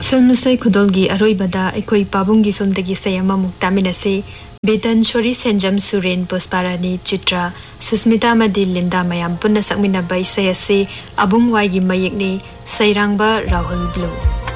Film से खुदोलगी अरोइबदा अखोई पाबुंगी film दगी सयमा मुक्तामिनसे बेतन शोरी सेंजम सुरेन पुष्पारानी चित्रा सुस्मिता मदी लिंदा मयाम पुन्ना सकमिना बाई सयसे अबुंग वाइगी मयेकने सैरांगबा राहुल ब्लू।